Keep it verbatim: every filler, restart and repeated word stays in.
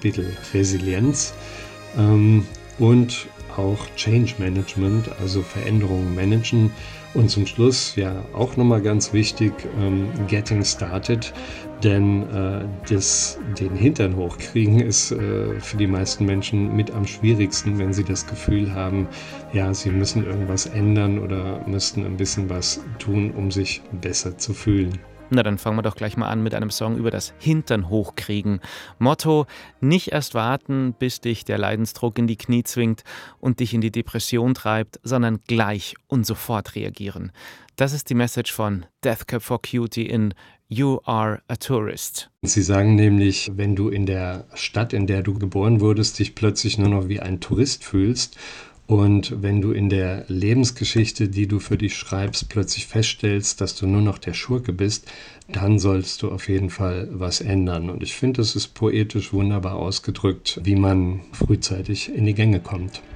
Kapitel Resilienz ähm, und auch Change Management, also Veränderungen managen. Und zum Schluss, ja, auch nochmal ganz wichtig, ähm, Getting Started, denn äh, das, den Hintern hochkriegen ist äh, für die meisten Menschen mit am schwierigsten, wenn sie das Gefühl haben, ja, sie müssen irgendwas ändern oder müssten ein bisschen was tun, um sich besser zu fühlen. Na, dann fangen wir doch gleich mal an mit einem Song über das Hintern hochkriegen. Motto: nicht erst warten, bis dich der Leidensdruck in die Knie zwingt und dich in die Depression treibt, sondern gleich und sofort reagieren. Das ist die Message von Death Cab for Cutie in You Are a Tourist. Sie sagen nämlich, wenn du in der Stadt, in der du geboren wurdest, dich plötzlich nur noch wie ein Tourist fühlst und wenn du in der Lebensgeschichte, die du für dich schreibst, plötzlich feststellst, dass du nur noch der Schurke bist, dann sollst du auf jeden Fall was ändern. Und ich finde, es ist poetisch wunderbar ausgedrückt, wie man frühzeitig in die Gänge kommt.